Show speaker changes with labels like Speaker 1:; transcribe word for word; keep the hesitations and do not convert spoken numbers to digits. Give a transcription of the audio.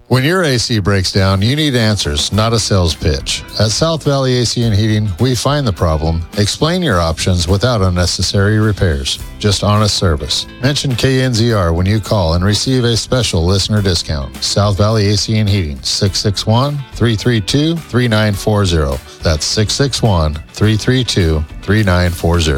Speaker 1: When your A C breaks down, you need answers, not a sales pitch. At South Valley A C and Heating, we find the problem, explain your options without unnecessary repairs. Just honest service. Mention K N Z R when you call and receive a special listener discount. South Valley A C and Heating, six six one, three three two, three nine four zero. That's six six one, three three two, three nine four zero.